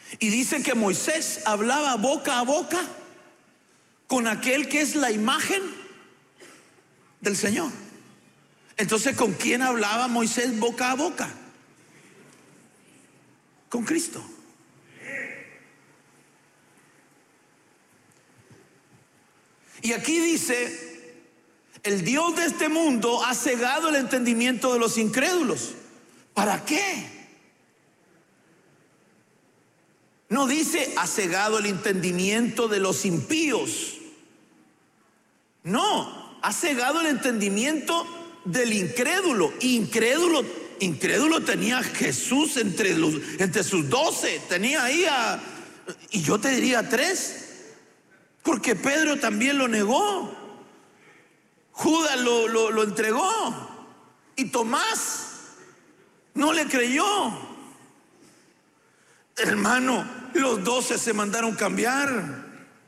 Y dice que Moisés hablaba boca a boca con aquel que es la imagen del Señor. Entonces, ¿con quién hablaba Moisés boca a boca? Con Cristo. Y aquí dice: el Dios de este mundo ha cegado el entendimiento de los incrédulos. ¿Para qué? No dice ha cegado el entendimiento de los impíos. No, ha cegado el entendimiento del incrédulo. Incrédulo tenía Jesús entre sus 12. Tenía ahí y yo te diría 3. Porque Pedro también lo negó. Judas lo entregó. Y Tomás no le creyó. Hermano, los 12 se mandaron cambiar.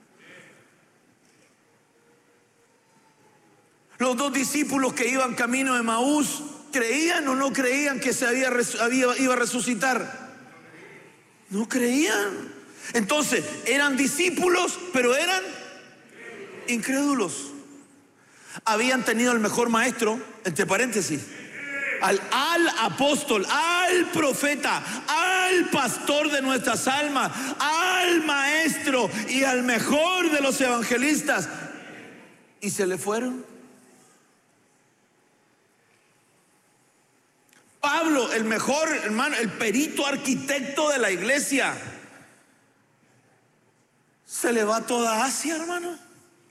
Los 2 discípulos que iban camino de Emaús, ¿creían o no creían que iba a resucitar? No creían. Entonces, eran discípulos, pero eran incrédulos. Habían tenido el mejor maestro, entre paréntesis, al apóstol, al profeta, al pastor de nuestras almas, al maestro y al mejor de los evangelistas. Y se le fueron. Pablo, el mejor, hermano, el perito arquitecto de la iglesia, se le va a toda Asia, hermano.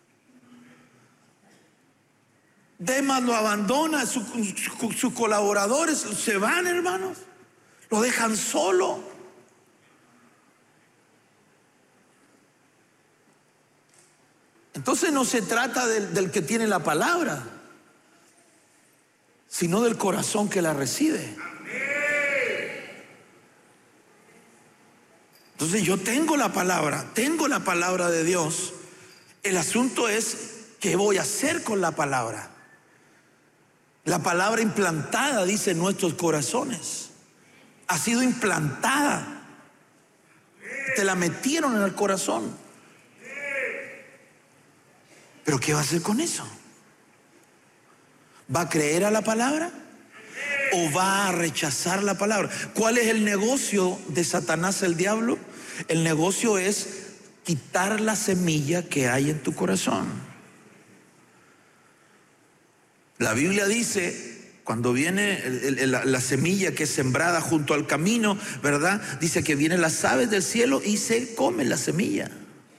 Demas lo abandona, sus colaboradores se van, hermanos. Lo dejan solo. Entonces no se trata del que tiene la palabra, sino del corazón que la recibe. Entonces yo tengo la palabra de Dios. El asunto es ¿qué voy a hacer con la palabra? La palabra implantada, dice, en nuestros corazones. Ha sido implantada. Te la metieron en el corazón. ¿Pero qué va a hacer con eso? ¿Va a creer a la palabra o va a rechazar la palabra? ¿Cuál es el negocio de Satanás, el diablo? El negocio es quitar la semilla que hay en tu corazón. La Biblia dice, cuando viene la semilla que es sembrada junto al camino, ¿verdad? Dice que vienen las aves del cielo y se comen la semilla.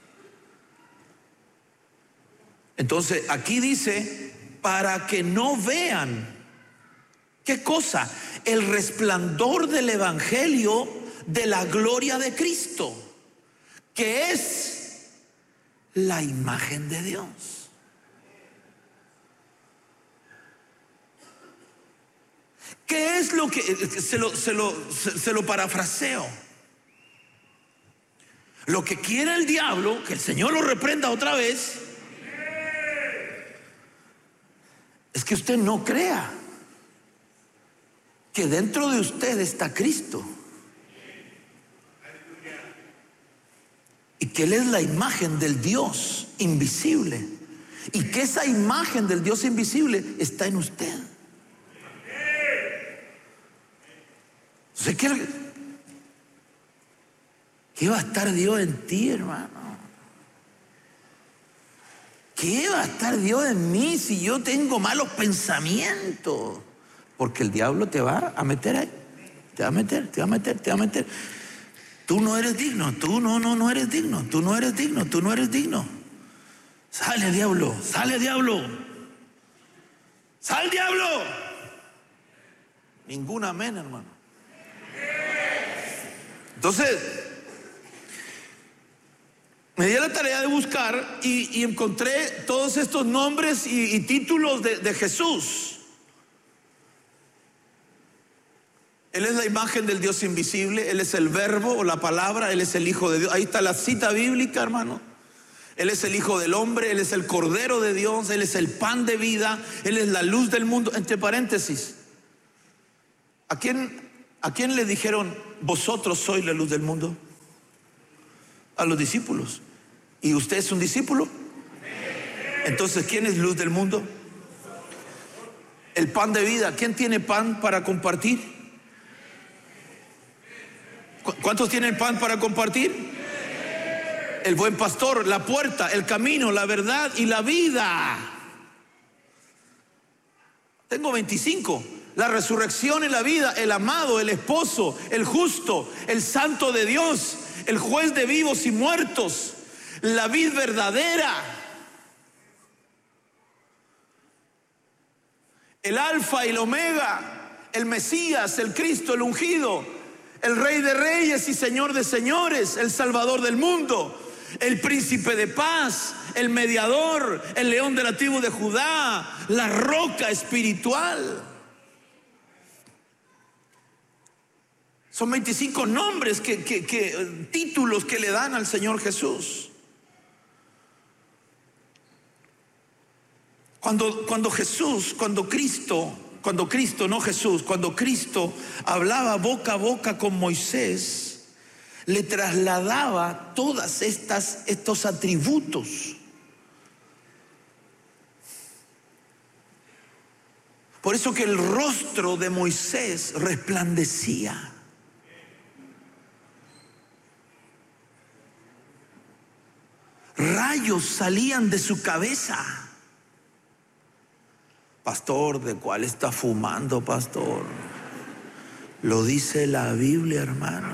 Entonces aquí dice, para que no vean, ¿qué cosa? El resplandor del evangelio de la gloria de Cristo, que es la imagen de Dios. ¿Qué es lo que se lo parafraseo? Lo que quiere el diablo, que el Señor lo reprenda otra vez, es que usted no crea que dentro de usted está Cristo y que Él es la imagen del Dios invisible y que esa imagen del Dios invisible está en usted. ¿Qué va a estar Dios en ti, hermano? ¿Qué va a estar Dios en mí si yo tengo malos pensamientos? Porque el diablo te va a meter ahí. Te va a meter. Tú no eres digno, tú no eres digno, tú no eres digno. Sale diablo, sal diablo. Ningún amén, hermano. Entonces, me di a la tarea de buscar y encontré todos estos nombres y títulos de Jesús. Él es la imagen del Dios invisible, Él es el verbo o la palabra, Él es el Hijo de Dios. Ahí está la cita bíblica, hermano. Él es el Hijo del Hombre, Él es el Cordero de Dios, Él es el pan de vida, Él es la luz del mundo. Entre paréntesis, ¿a quién le dijeron vosotros sois la luz del mundo? a los discípulos. ¿Y usted es un discípulo? Entonces, ¿quién es luz del mundo? El pan de vida. ¿Quién tiene pan para compartir? ¿Cuántos tienen pan para compartir? El buen pastor, la puerta, el camino, la verdad y la vida. Tengo 25. La resurrección y la vida, el amado, el esposo, el justo, el santo de Dios, el juez de vivos y muertos, la vid verdadera, el alfa y el omega, el Mesías, el Cristo, el ungido, el Rey de reyes y Señor de señores, el Salvador del mundo, el príncipe de paz, el mediador, el león de la tribu de Judá, la roca espiritual. Son 25 nombres, títulos que le dan al Señor Jesús. Cuando Cristo hablaba boca a boca con Moisés, le trasladaba todas estos atributos. Por eso que el rostro de Moisés resplandecía. Rayos salían de su cabeza. Pastor, ¿de cuál está fumando, pastor? Lo dice la Biblia, hermano.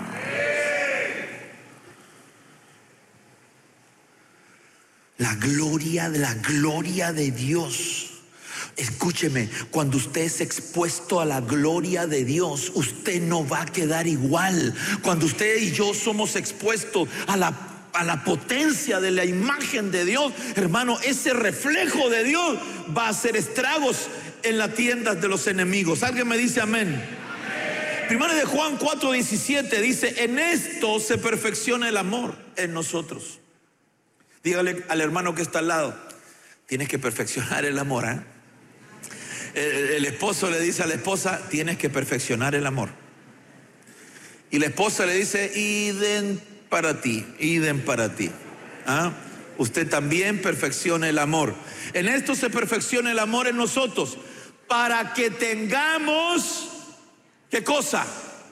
La gloria de Dios. Escúcheme, cuando usted es expuesto a la gloria de Dios, usted no va a quedar igual. Cuando usted y yo somos expuestos a la potencia de la imagen de Dios, hermano, ese reflejo de Dios va a hacer estragos en las tiendas de los enemigos. ¿Alguien me dice amén? Primero de Juan 4:17 dice: en esto se perfecciona el amor en nosotros. Dígale al hermano que está al lado: tienes que perfeccionar el amor, ¿eh? El esposo le dice a la esposa: tienes que perfeccionar el amor. Y la esposa le dice: idem para ti. ¿Ah? Usted también perfeccione el amor. En esto se perfecciona el amor en nosotros, para que tengamos, ¿qué cosa?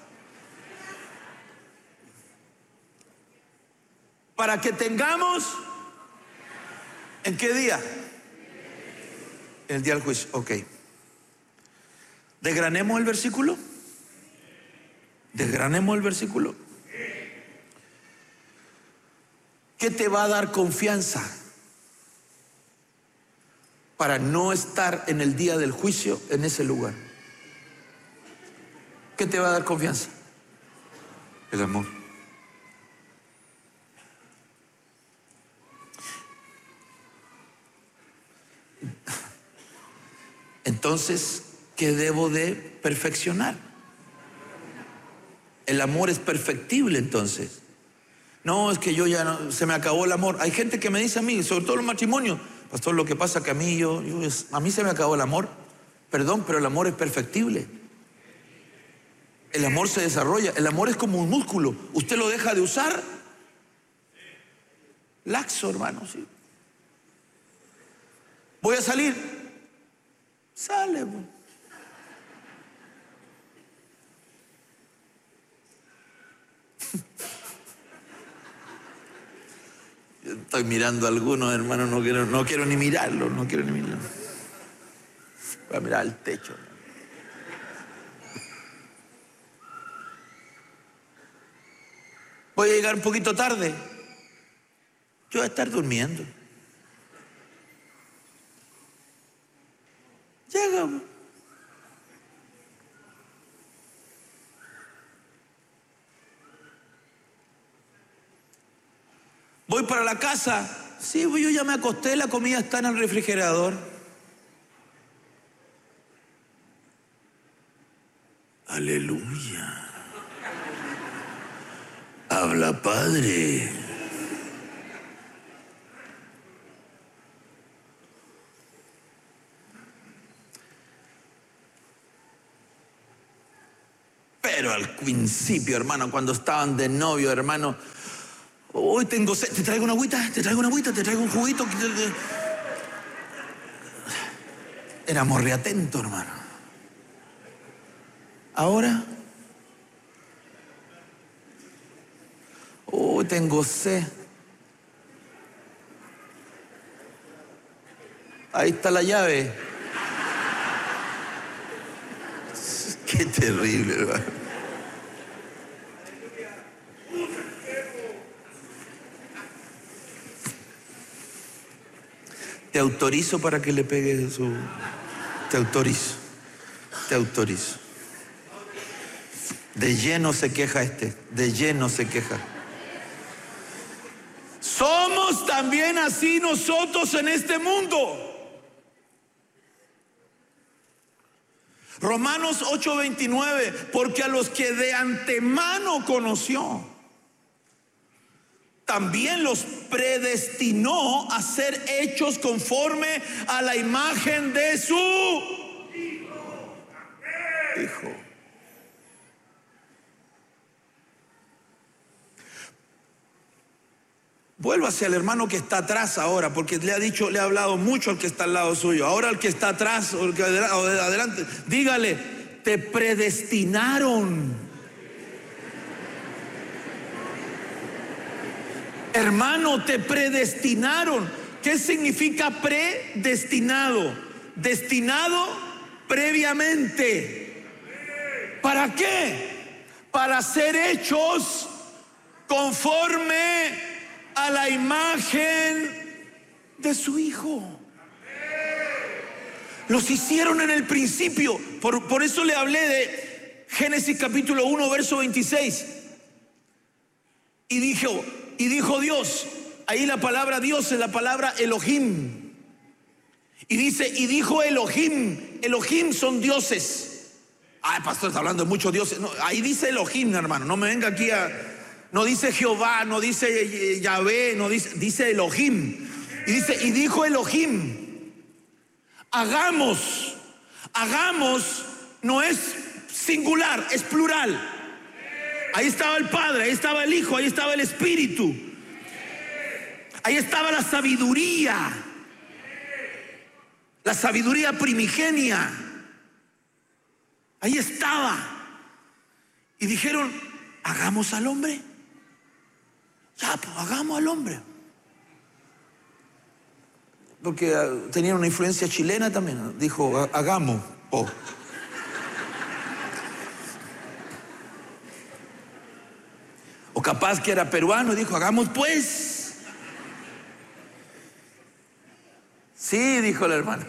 Para que tengamos, ¿en qué día? En el día del juicio. Ok. Desgranemos el versículo. ¿Qué te va a dar confianza para no estar en el día del juicio en ese lugar? ¿Qué te va a dar confianza? El amor. Entonces, ¿qué debo de perfeccionar? El amor es perfectible, entonces. No, es que yo ya no, se me acabó el amor. Hay gente que me dice a mí, sobre todo los matrimonios: pastor, lo que pasa que a mí a mí se me acabó el amor. Perdón, pero el amor es perfectible. El amor se desarrolla. El amor es como un músculo. Usted lo deja de usar, laxo, hermano, sí. Voy a salir, sale, bueno. Estoy mirando a algunos, hermanos, no quiero ni mirarlo, Voy a mirar al techo. Voy a llegar un poquito tarde. Yo voy a estar durmiendo. Llega. Voy para la casa. Sí, yo ya me acosté, la comida está en el refrigerador. Aleluya. Habla, Padre. Pero al principio, hermano, cuando estaban de novio, hermano, Hoy tengo sed, te traigo una agüita, te traigo una agüita, te traigo un juguito. Éramos reatentos, hermano. Ahora, hoy tengo sed. Ahí está la llave. Qué terrible, hermano. Te autorizo para que le pegue su... Te autorizo. Te autorizo. De lleno se queja de lleno se queja. Somos también así nosotros en este mundo. Romanos 8:29, porque a los que de antemano conoció, también los predestinó a ser hechos conforme a la imagen de su Hijo. Vuélvase al hermano que está atrás ahora, porque le ha hablado mucho al que está al lado suyo. Ahora al que está atrás o al que adelante, dígale: te predestinaron. Hermano, te predestinaron. ¿Qué significa predestinado? Destinado previamente. ¿Para qué? Para ser hechos conforme a la imagen de su Hijo. Los hicieron en el principio. Por eso le hablé de Génesis capítulo 1 verso 26. Y dijo Dios, ahí la palabra Dios es la palabra Elohim. Y dice, y dijo Elohim. Elohim son dioses. Ay, pastor, está hablando de muchos dioses. No, ahí dice Elohim, hermano. No me venga aquí no dice Jehová, no dice Yahvé, no dice Elohim. Y dice, y dijo Elohim, hagamos no es singular, es plural. Ahí estaba el Padre, ahí estaba el Hijo, ahí estaba el Espíritu. Ahí estaba la sabiduría primigenia. Ahí estaba. Y dijeron, hagamos al hombre. Ya, pues hagamos al hombre. Porque tenían una influencia chilena también. Dijo, hagamos. Oh. O capaz que era peruano, dijo, hagamos pues. Sí, dijo la hermana.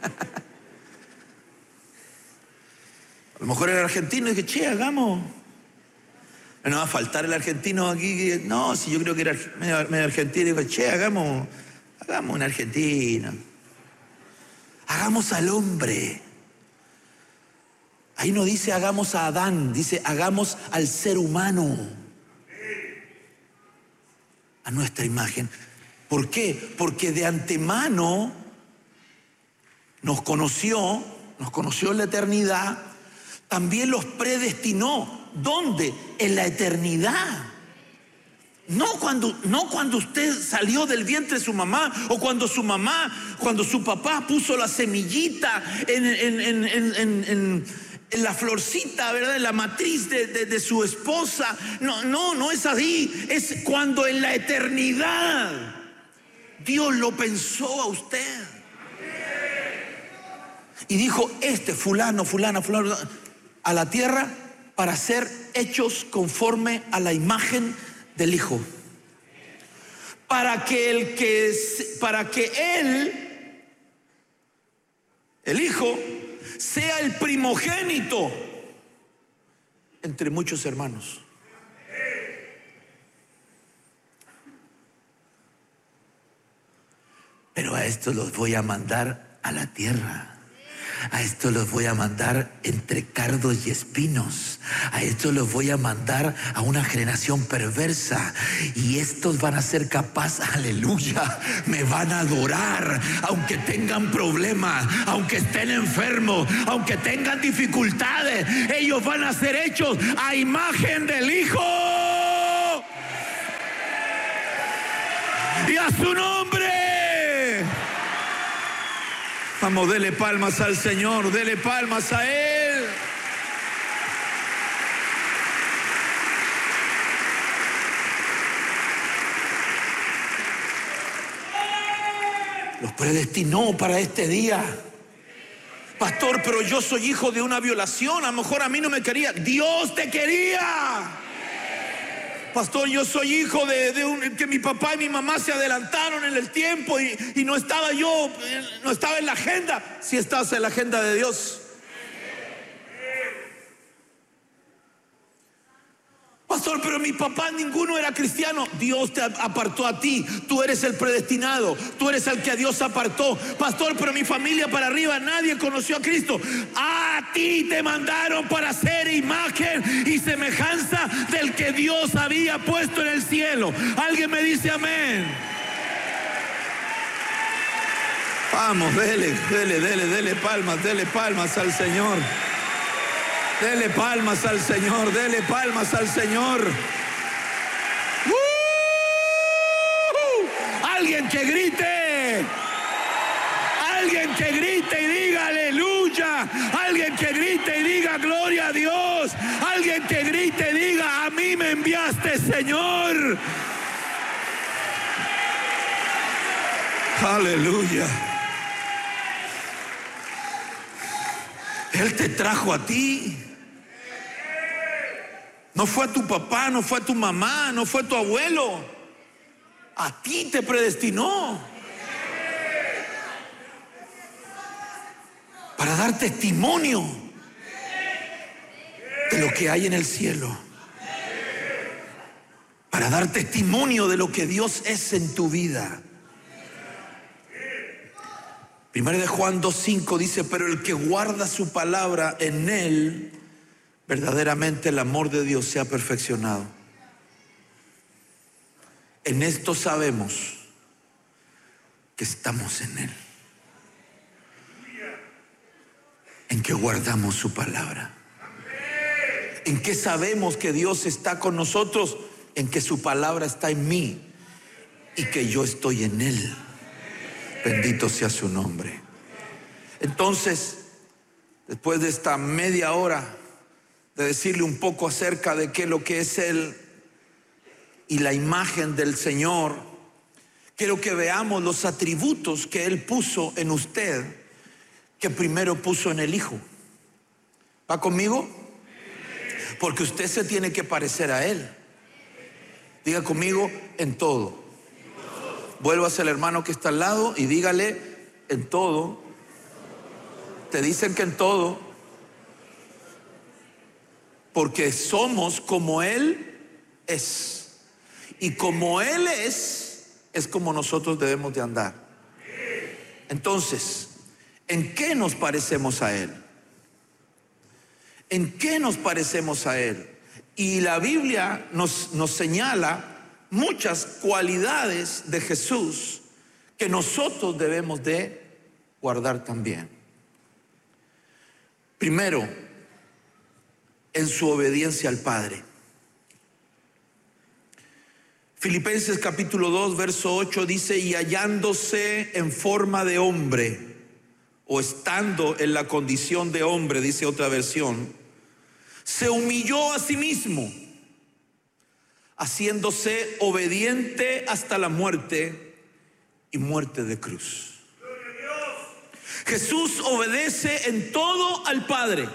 A lo mejor era argentino y dije, che, hagamos. No va a faltar el argentino aquí. No, si yo creo que era medio argentino. Digo, che, hagamos un argentino. Hagamos al hombre. Ahí no dice hagamos a Adán, dice hagamos al ser humano. A nuestra imagen. ¿Por qué? Porque de antemano nos conoció en la eternidad. También los predestinó. ¿Dónde? En la eternidad. No cuando usted salió del vientre de su mamá, o cuando su papá puso la semillita en la florcita, ¿verdad? En la matriz de su esposa. No es así. Es cuando en la eternidad Dios lo pensó a usted. Y dijo, fulano, a la tierra para ser hechos conforme a la imagen del Hijo. Para que él, el Hijo, sea el primogénito entre muchos hermanos. Pero a estos los voy a mandar a la tierra. A estos los voy a mandar entre cardos y espinos. A estos los voy a mandar a una generación perversa. Y estos van a ser capaces, aleluya, me van a adorar. Aunque tengan problemas, aunque estén enfermos, aunque tengan dificultades, ellos van a ser hechos a imagen del Hijo. sea su nombre. Vamos, dele palmas al Señor, dele palmas a Él. Los predestinó para este día. Pastor, pero yo soy hijo de una violación, a lo mejor a mí no me quería. Dios te quería. Pastor, yo soy hijo de que mi papá y mi mamá se adelantaron en el tiempo y no estaba yo, no estaba en la agenda. Si estás en la agenda de Dios. Pastor, pero mi papá ninguno era cristiano. Dios te apartó a ti. Tú eres el predestinado. Tú eres el que a Dios apartó. Pastor, pero mi familia para arriba nadie conoció a Cristo. A ti te mandaron para ser imagen y semejanza del que Dios había puesto en el cielo. Alguien me dice amén. Vamos, dele palmas al Señor. Dele palmas al Señor, dele palmas al Señor. Alguien que grite. Alguien que grite y diga aleluya. Alguien que grite y diga gloria a Dios. Alguien que grite y diga a mí me enviaste, Señor. Aleluya. Él te trajo a ti. No fue a tu papá, no fue a tu mamá, no fue a tu abuelo. A ti te predestinó para dar testimonio de lo que hay en el cielo, para dar testimonio de lo que Dios es en tu vida. Primero de Juan 2:5 dice: pero el que guarda su palabra, en él verdaderamente el amor de Dios se ha perfeccionado. En esto sabemos que estamos en él, en que guardamos su palabra. En que sabemos que Dios está con nosotros, en que su palabra está en mí y que yo estoy en él. Bendito sea su nombre. Entonces, después de esta media hora de decirle un poco acerca de qué es lo que es Él y la imagen del Señor, quiero que veamos los atributos que Él puso en usted, que primero puso en el Hijo. ¿Va conmigo? Porque usted se tiene que parecer a Él. Diga conmigo: en todo. Vuélvase al hermano que está al lado y dígale: en todo. Te dicen que en todo, porque somos como Él es. Y como Él es como nosotros debemos de andar. Entonces, ¿en qué nos parecemos a Él? ¿En qué nos parecemos a Él? Y la Biblia nos señala muchas cualidades de Jesús que nosotros debemos de guardar también. Primero, en su obediencia al Padre. Filipenses capítulo 2, verso 8 dice: y hallándose en forma de hombre, o estando en la condición de hombre, dice otra versión, se humilló a sí mismo, haciéndose obediente hasta la muerte y muerte de cruz. Jesús obedece en todo al Padre.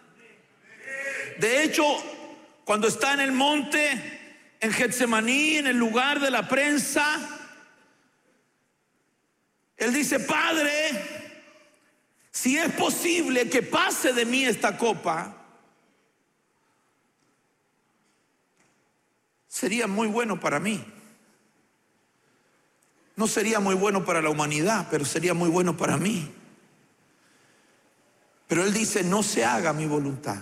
De hecho, cuando está en el monte, en Getsemaní, en el lugar de la prensa, Él dice: Padre, si es posible que pase de mí esta copa, sería muy bueno para mí. No sería muy bueno para la humanidad, pero sería muy bueno para mí. Pero Él dice: no se haga mi voluntad,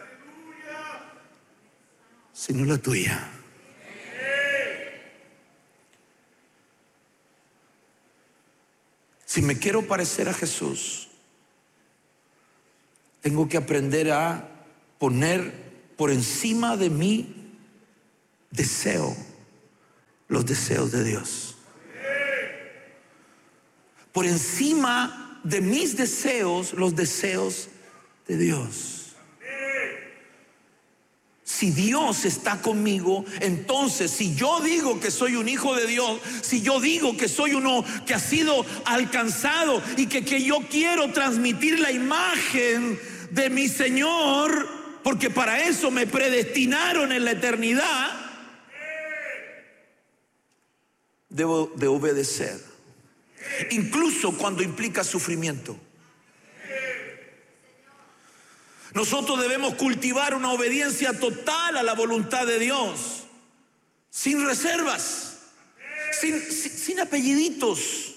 sino la tuya. Si me quiero parecer a Jesús, tengo que aprender a poner por encima de mi deseo los deseos de Dios. por encima de mis deseos, los deseos de Dios. Si Dios está conmigo, entonces si yo digo que soy un hijo de Dios, si yo digo que soy uno que ha sido alcanzado y que yo quiero transmitir la imagen de mi Señor, porque para eso me predestinaron en la eternidad, debo de obedecer, incluso cuando implica sufrimiento. Nosotros debemos cultivar una obediencia total a la voluntad de Dios, sin reservas, sin apelliditos.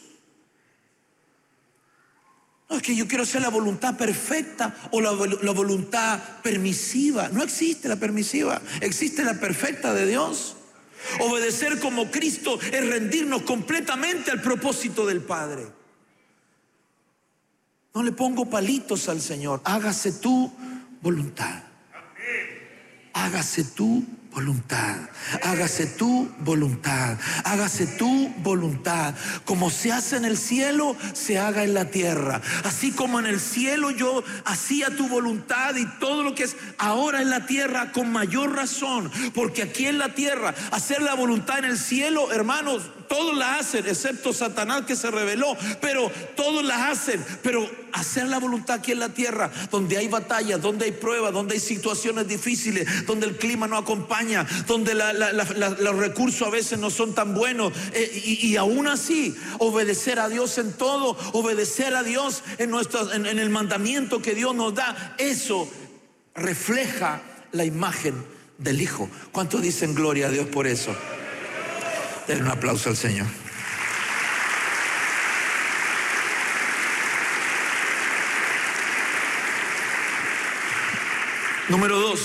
No, es que yo quiero hacer la voluntad perfecta o la voluntad permisiva. No existe la permisiva, existe la perfecta de Dios. Obedecer como Cristo es rendirnos completamente al propósito del Padre. No le pongo palitos al Señor. Hágase tu voluntad. Hágase tu voluntad. Hágase tu voluntad. Hágase tu voluntad. Como se hace en el cielo, se haga en la tierra. Así como en el cielo yo hacía tu voluntad y todo lo que es ahora en la tierra, con mayor razón. Porque aquí en la tierra, hacer la voluntad en el cielo, hermanos, todos la hacen, excepto Satanás que se rebeló, pero todos la hacen. Pero hacer la voluntad aquí en la tierra, donde hay batallas, donde hay pruebas, donde hay situaciones difíciles, donde el clima no acompaña, donde los recursos a veces no son tan buenos, y aún así obedecer a Dios en todo, obedecer a Dios en el mandamiento que Dios nos da, eso refleja la imagen del Hijo. ¿Cuántos dicen gloria a Dios por eso? Denle un aplauso al Señor. Número 2.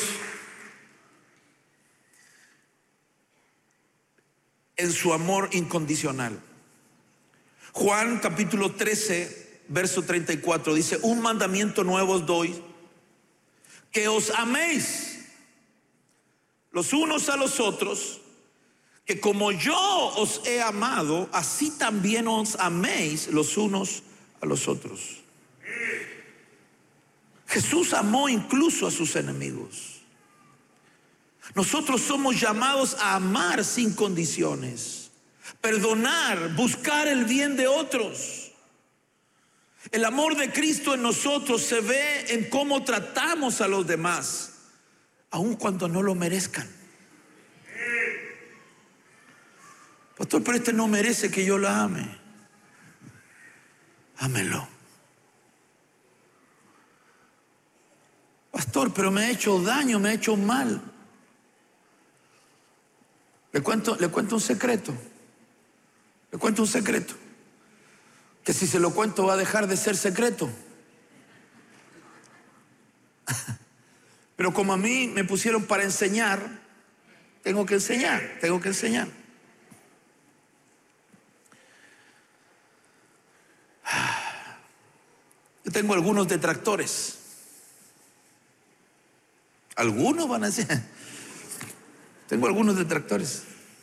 En su amor incondicional. Juan capítulo 13, verso 34 dice: un mandamiento nuevo os doy, que os améis los unos a los otros, que como yo os he amado, así también os améis los unos a los otros. Jesús amó incluso a sus enemigos. Nosotros somos llamados a amar sin condiciones, perdonar, buscar el bien de otros. El amor de Cristo en nosotros se ve en cómo tratamos a los demás, aun cuando no lo merezcan. Pastor, pero este no merece que yo la ame. Ámelo. Pastor, pero me ha hecho daño, me ha hecho mal. Le cuento un secreto. Le cuento un secreto. Que si se lo cuento va a dejar de ser secreto. Pero como a mí me pusieron para enseñar, tengo que enseñar. Yo tengo algunos detractores. Algunos van a decir, tengo algunos detractores.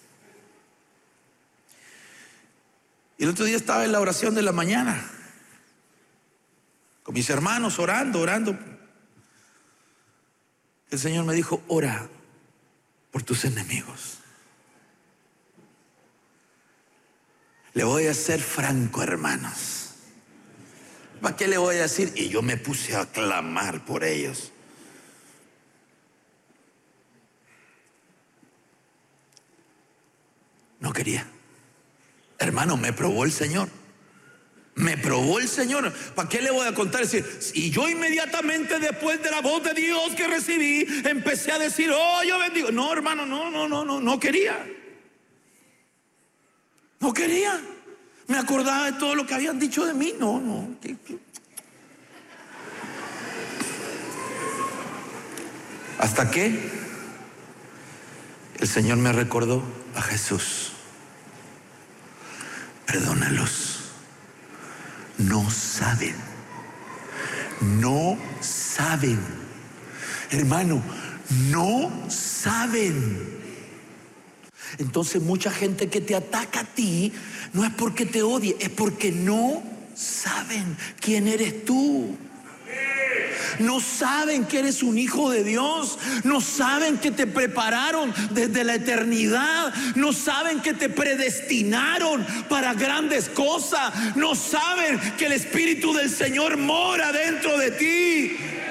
Y el otro día estaba en la oración de la mañana con mis hermanos orando. El Señor me dijo: ora por tus enemigos. Le voy a ser franco, hermanos. ¿Para qué le voy a decir? Y yo me puse a clamar por ellos. No quería. Hermano, me probó el Señor. ¿Para qué le voy a contar? Y yo inmediatamente después de la voz de Dios que recibí, empecé a decir: oh, yo bendigo. No, hermano, no quería. No quería. Me acordaba de todo lo que habían dicho de mí. No. Hasta que el Señor me recordó a Jesús. Perdónalos. No saben. Hermano, no saben. Entonces mucha gente que te ataca a ti no es porque te odie, es porque no saben quién eres tú. No saben que eres un hijo de Dios. No saben que te prepararon desde la eternidad. No saben que te predestinaron para grandes cosas. No saben que el Espíritu del Señor mora dentro de ti.